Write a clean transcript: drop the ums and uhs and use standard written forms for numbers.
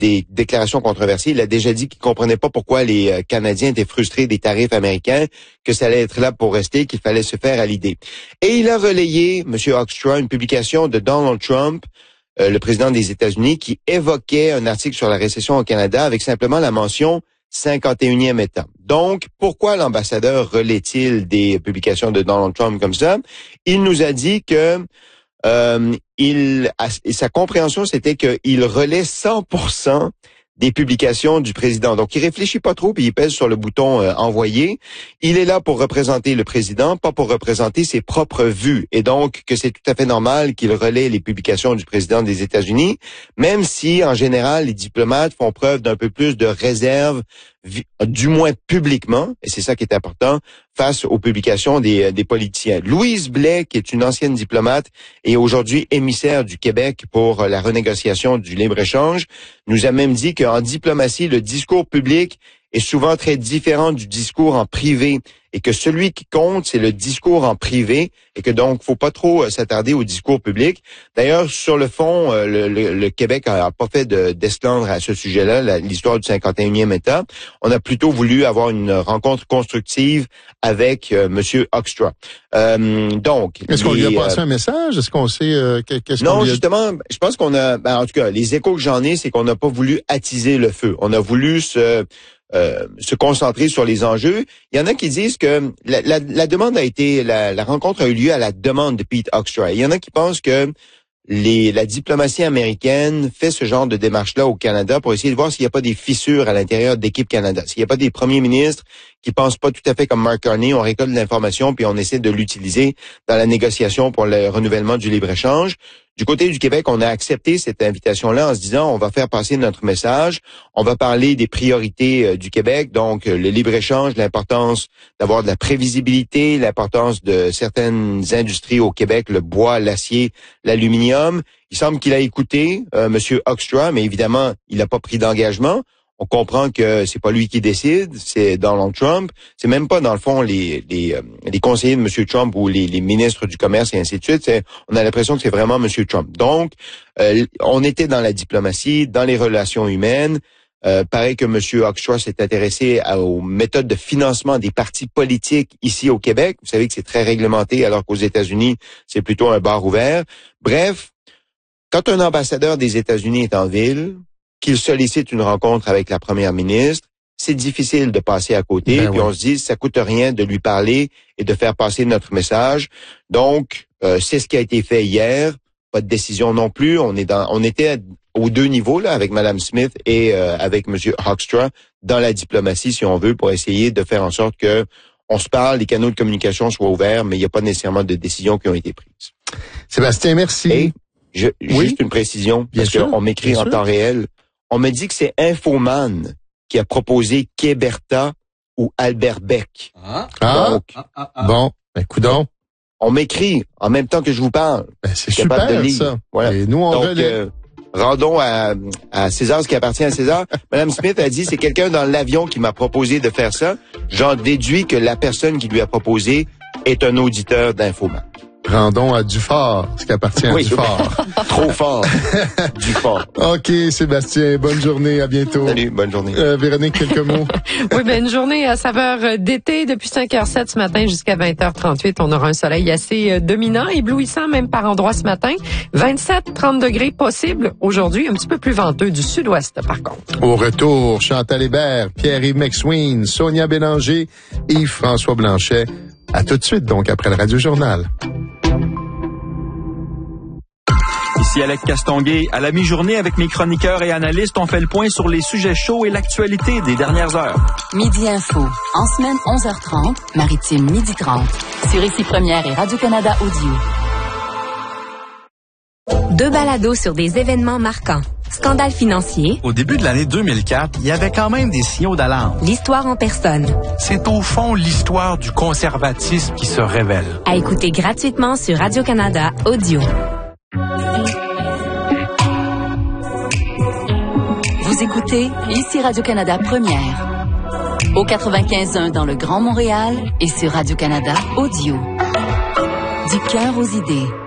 des déclarations controversées. Il a déjà dit qu'il comprenait pas pourquoi les Canadiens étaient frustrés des tarifs américains, que ça allait être là pour rester, qu'il fallait se faire à l'idée. Et il a relayé, M. Hoekstra, une publication de Donald Trump, le président des États-Unis, qui évoquait un article sur la récession au Canada avec simplement la mention 51e État. Donc, pourquoi l'ambassadeur relaie-t-il des publications de Donald Trump comme ça? Il nous a dit que sa compréhension, c'était qu'il relaie 100% des publications du président. Donc, il réfléchit pas trop, puis il pèse sur le bouton envoyer. Il est là pour représenter le président, pas pour représenter ses propres vues. Et donc, que c'est tout à fait normal qu'il relaie les publications du président des États-Unis, même si, en général, les diplomates font preuve d'un peu plus de réserve, du moins publiquement, et c'est ça qui est important, face aux publications des politiciens. Louise Blais, qui est une ancienne diplomate et aujourd'hui émissaire du Québec pour la renégociation du libre-échange, nous a même dit qu'en diplomatie, le discours public est souvent très différent du discours en privé et que celui qui compte, c'est le discours en privé et que donc, faut pas trop s'attarder au discours public. D'ailleurs, sur le fond, le Québec a pas fait d'esclandre à ce sujet-là, l'histoire du 51e État. On a plutôt voulu avoir une rencontre constructive avec Monsieur Hoekstra. Donc, est-ce qu'on lui a passé un message? Est-ce qu'on sait qu'est-ce non, qu'on lui a... justement, je pense qu'on a, en tout cas, les échos que j'en ai, c'est qu'on n'a pas voulu attiser le feu. On a voulu se concentrer sur les enjeux. Il y en a qui disent que la demande a été, la rencontre a eu lieu à la demande de Pete Hoekstra. Il y en a qui pensent que la diplomatie américaine fait ce genre de démarche-là au Canada pour essayer de voir s'il n'y a pas des fissures à l'intérieur d'équipe Canada. S'il n'y a pas des premiers ministres qui pensent pas tout à fait comme Mark Carney, on récolte de l'information puis on essaie de l'utiliser dans la négociation pour le renouvellement du libre-échange. Du côté du Québec, on a accepté cette invitation-là en se disant on va faire passer notre message, on va parler des priorités du Québec, donc le libre-échange, l'importance d'avoir de la prévisibilité, l'importance de certaines industries au Québec, le bois, l'acier, l'aluminium. Il semble qu'il a écouté Monsieur Hoekstra, mais évidemment, il n'a pas pris d'engagement. On comprend que c'est pas lui qui décide, c'est Donald Trump. C'est même pas, dans le fond, les conseillers de M. Trump ou les ministres du commerce et ainsi de suite. On a l'impression que c'est vraiment M. Trump. Donc, on était dans la diplomatie, dans les relations humaines. Pareil que M. Hoekstra s'est intéressé aux méthodes de financement des partis politiques ici au Québec. Vous savez que c'est très réglementé, alors qu'aux États-Unis, c'est plutôt un bar ouvert. Bref, quand un ambassadeur des États-Unis est en ville, qu'il sollicite une rencontre avec la première ministre, c'est difficile de passer à côté. Ben puis oui. on se dit, ça coûte rien de lui parler et de faire passer notre message. Donc, c'est ce qui a été fait hier. Pas de décision non plus. On était aux deux niveaux là, avec Mme Smith et avec M. Hoekstra dans la diplomatie, si on veut, pour essayer de faire en sorte que on se parle, les canaux de communication soient ouverts, mais il n'y a pas nécessairement de décisions qui ont été prises. Sébastien, merci. Et Oui. juste une précision, Bien parce sûr, qu'on m'écrit bien en sûr. temps réel. On me dit que c'est Infoman qui a proposé Kéberta ou Albert Beck. Ah, Donc, bon, ben, coudonc. on m'écrit en même temps que je vous parle. Ben, c'est Capable de super, lire. ça. Voilà. Et nous, on Donc, relaie. rendons à César ce qui appartient à César. Mme Smith a dit, c'est quelqu'un dans l'avion qui m'a proposé de faire ça. J'en déduis que la personne qui lui a proposé est un auditeur d'Infoman. Rendons à Dufort, ce qui appartient à Oui, Dufort. trop fort. Du fort. OK, Sébastien, bonne journée, à bientôt. Salut, bonne journée. Véronique, quelques mots. Oui, ben une journée à saveur d'été depuis 5h07 ce matin jusqu'à 20h38. On aura un soleil assez dominant, éblouissant même par endroits ce matin. 27-30 degrés possible aujourd'hui, un petit peu plus venteux du sud-ouest par contre. Au retour, Chantal Hébert, Pierre-Yves McSween, Sonia Bélanger, Yves-François Blanchet. À tout de suite, donc, après le Radio-Journal. Ici Alec Castonguay. À la mi-journée, avec mes chroniqueurs et analystes, on fait le point sur les sujets chauds et l'actualité des dernières heures. Midi Info. En semaine, 11h30, Maritime, 12h30. Sur Ici Première et Radio-Canada Audio. Deux balados sur des événements marquants. Scandale financier, Au début de l'année 2004, il y avait quand même des signaux d'alarme. l'histoire en personne. C'est au fond l'histoire du conservatisme qui se révèle. À écouter gratuitement sur Radio-Canada Audio. Vous écoutez Ici Radio-Canada Première. Au 95.1 dans le Grand Montréal et sur Radio-Canada Audio. Du cœur aux idées.